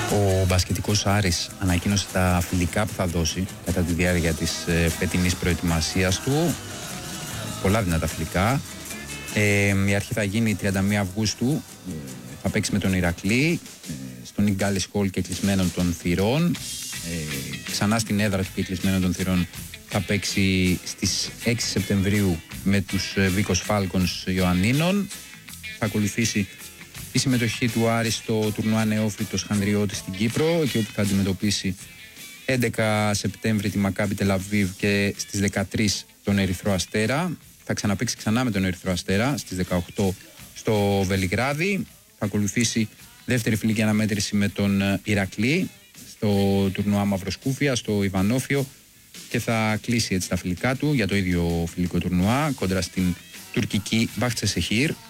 Ο μπασκετικός Άρης ανακοίνωσε τα φιλικά που θα δώσει κατά τη διάρκεια της φετινής προετοιμασίας του. Πολλά δυνατά φιλικά. Η αρχή θα γίνει 31 Αυγούστου. Θα παίξει με τον Ηρακλή στον Ιγκάλης Χολ και κλεισμένων των θυρών. Ξανά στην έδρα του και κλεισμένων των θυρών θα παίξει στις 6 Σεπτεμβρίου με τους Βίκος Φάλκονς Ιωαννίνων. Θα ακολουθήσει η συμμετοχή του Άρη στο τουρνουά Νεόφυτος Χανδριώτη στην Κύπρο, εκεί όπου θα αντιμετωπίσει 11 Σεπτέμβρη τη Μακάμπι Τελαβίβ και στις 13 τον Ερυθρό Αστέρα. Θα ξαναπαίξει ξανά με τον Ερυθρό Αστέρα στις 18 στο Βελιγράδι. Θα ακολουθήσει δεύτερη φιλική αναμέτρηση με τον Ηρακλή στο τουρνουά Μαυροσκούφια, στο Ιβανόφιο, και θα κλείσει έτσι τα φιλικά του για το ίδιο φιλικό τουρνουά κόντρα στην τουρκική Μπαχτσεσεχήρ.